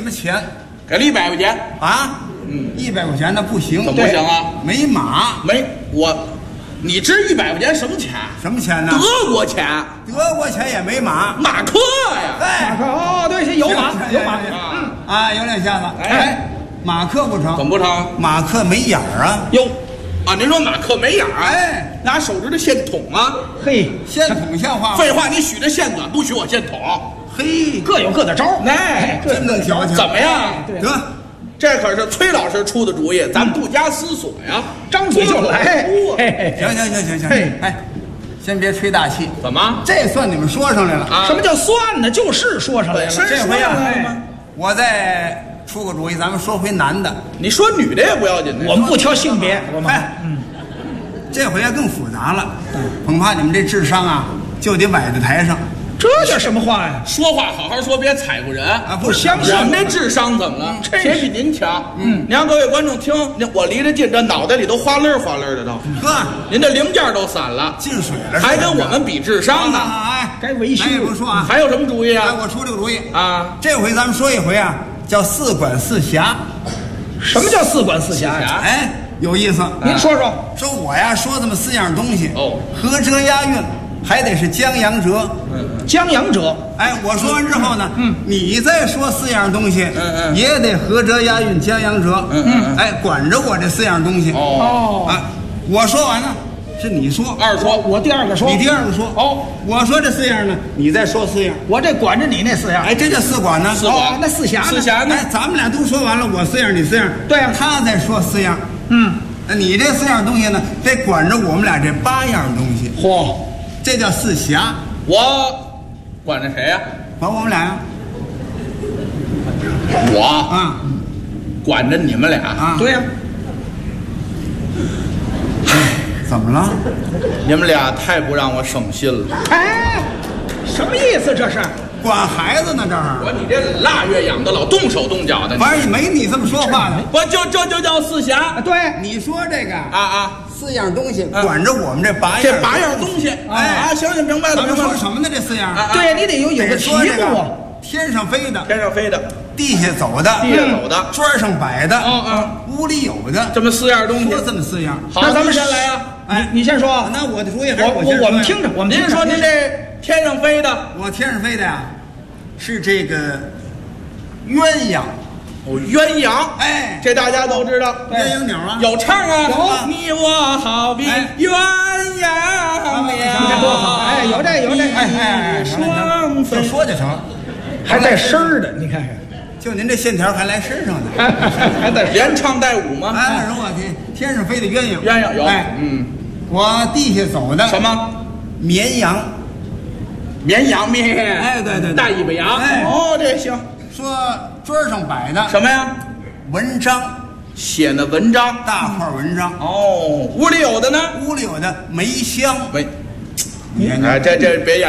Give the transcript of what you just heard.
么钱， 给了100块钱啊，100块钱那不行， 怎么不行啊？ 没马， 你值100块钱什么钱？ 什么钱呢？ 德国钱， 德国钱也没马， 马克呀！ 哎， 哦，对，有马，有马啊，有两下子，哎，马克不成， 怎么不成？ 马克没眼儿啊， 哟，啊，您说马克没眼儿？ 哎， 拿手指头线筒啊？ 嘿， 线筒像话吗？ 废话，你许这线短，不许我线筒。 嘿， 各有各的招儿。 哎， 真能矫情， 怎么样？ 得， 这可是崔老师出的主意，咱不加思索呀， 张嘴就来。 行，哎，先别吹大气， 怎么？ 这算你们说上来了啊什么叫算呢？就是说上来了。 这回呀， 吗？ 我再出个主意，咱们说回男的， 你说女的也不要紧的， 我们不挑性别，我们这回呀更复杂了，恐怕你们这智商啊就得崴在台上这叫什么话呀？ 说话好好说，别踩过人啊！ 不相信我们这智商怎么了？谁比您强？您让各位观众听，我离着近，这脑袋里都哗楞哗楞的都， 呵， 您这零件都散了， 进水了， 还跟我们比智商呢？ 哎， 该维修。 不说啊， 还有什么主意哎， 啊？ 我出这个主意啊， 这回咱们说一回啊，叫四管四辖。 什么叫四管四辖呀？ 哎，有意思。 您说说。 说我呀说这么4样东西哦， 合辙押韵，还得是江洋折。 江洋者。 哎，我说完之后呢，你再说4样东西，也得合辙押韵，江洋折。哎，管着我这4样东西。 哦， 啊，我说完了，是你说， 二说， 我第二个说。 你第二个说。 哦， 我说这4样呢，你再说4样。 我这管着你那4样。 哎，这叫四管呢。 四管哦，那四辖呢？ 四辖呢？ 哎，咱们俩都说完了，我4样，你4样。 对啊他再说4样。那你这4样东西呢，得管着我们俩这8样东西。 嚯， 这叫四辖。 我管着谁呀？ 管我们俩呀。 我啊， 管着你们俩啊对呀。 怎么了？ 你们俩太不让我省心了。 哎，什么意思这是？ 管孩子呢这儿。 你这腊月养的老动手动脚的， 反正没你这么说话的。 我这就叫四辖。 对， 你说这个啊 ，4样东西管着我们这8样。 这8样东西， 哎行，明白了， 咱们明白了。 说什么呢？这4样。 对，你得有个题说这目啊。 个天上飞的， 天上飞的， 地下走的， 地下走的， 砖上摆的，屋里有的， 这么4样东西， 说这么4样。 好， 那咱们先来啊！ 哎， 你先说。 那我的主意还是先我们听着，我们听着。 您说您这天上飞的， 我天上飞的呀，是这个鸳鸯。 哦，鸳鸯， 哎， 这大家都知道， 鸳鸯鸟啊， 有唱啊， 有你我好比鸳鸯这多好！哎，有这， 哎， 双飞， 就说就成， 还带声儿的，你看看。 就您这线条还来身上呢， 还带连唱带舞吗？ 哎，说我天上飞的鸳鸯， 鸳鸯有， 哎，我地下走的什么？ 绵羊， 绵羊面， 哎，对， 大尾巴羊， 哎， 哦，这行。 说砖上摆的什么呀？ 文章， 写的文章， 大块文章。 哦，屋里有的呢？ 屋里有的梅香， 没， 你哎，这别演。